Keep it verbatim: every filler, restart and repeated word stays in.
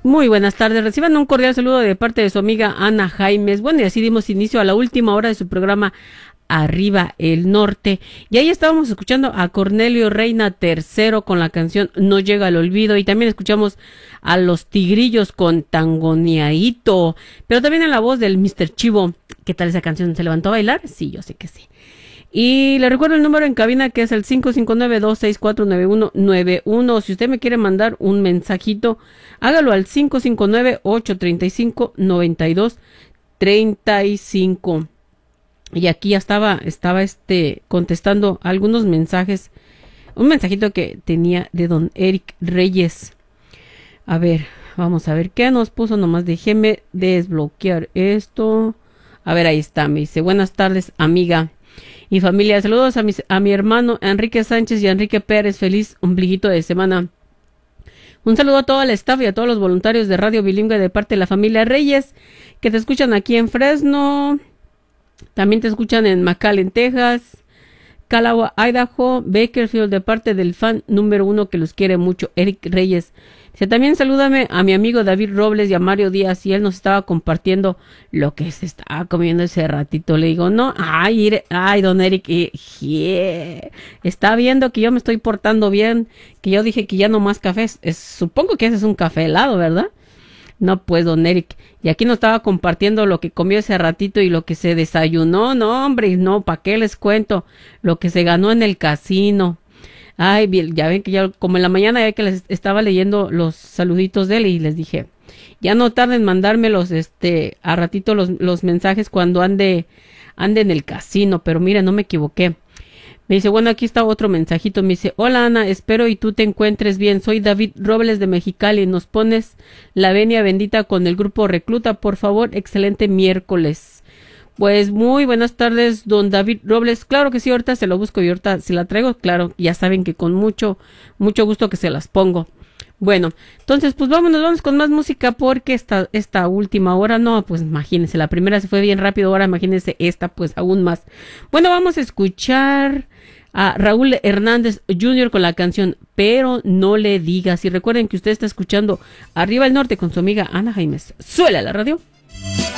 Muy buenas tardes, reciban un cordial saludo de parte de su amiga Ana Jaimes. Bueno, y así dimos inicio a la última hora de su programa Arriba el Norte. Y ahí estábamos escuchando a Cornelio Reina tercero con la canción No llega al olvido. Y también escuchamos a Los Tigrillos con Tangoneadito. Pero también en la voz del mister Chivo. ¿Qué tal esa canción? ¿Se levantó a bailar? Sí, yo sé que sí. Y le recuerdo el número en cabina que es el cinco cinco nueve, dos seis cuatro, nueve uno nueve uno. Si usted me quiere mandar un mensajito, hágalo al cinco cinco nueve, ocho tres cinco, nueve dos tres cinco. Y aquí ya estaba, estaba este, contestando algunos mensajes. Un mensajito que tenía de don Eric Reyes. A ver, vamos a ver qué nos puso. Nomás déjeme desbloquear esto. A ver, ahí está. Me dice, buenas tardes, amiga y familia. Saludos a, mis, a mi hermano Enrique Sánchez y a Enrique Pérez. Feliz ombliguito de semana. Un saludo a todo el staff y a todos los voluntarios de Radio Bilingüe de parte de la familia Reyes que te escuchan aquí en Fresno. También te escuchan en McAllen, Texas, Calagua, Idaho, Bakersfield, de parte del fan número uno que los quiere mucho, Eric Reyes. Dice, también salúdame a mi amigo David Robles y a Mario Díaz, y él nos estaba compartiendo lo que se estaba comiendo ese ratito. Le digo, no, ay, ay, don Eric, yeah. Está viendo que yo me estoy portando bien, que yo dije que ya no más café. Es, supongo que ese es un café helado, ¿verdad? No, pues, don Eric. Y aquí nos estaba compartiendo lo que comió ese ratito y lo que se desayunó. No, hombre, no, ¿para qué les cuento? Lo que se ganó en el casino. Ay, ya ven que ya, como en la mañana ya que les estaba leyendo los saluditos de él y les dije, ya no tarden en mandármelos, este, a ratito los, los mensajes cuando ande, ande en el casino. Pero mira, no me equivoqué. Me dice, bueno, aquí está otro mensajito. Me dice, hola Ana, espero y tú te encuentres bien. Soy David Robles de Mexicali. Nos pones la venia bendita con el grupo Recluta, por favor. Excelente miércoles. Pues muy buenas tardes, don David Robles. Claro que sí, ahorita se lo busco y ahorita se la traigo. Claro, ya saben que con mucho, mucho gusto que se las pongo. Bueno, entonces pues vámonos, vamos con más música porque esta, esta última hora, no, pues imagínense, la primera se fue bien rápido, ahora imagínense esta pues aún más. Bueno, vamos a escuchar a Raúl Hernández junior con la canción Pero no le digas. Y recuerden que usted está escuchando Arriba el Norte con su amiga Ana Jaimes. ¡Suela la radio!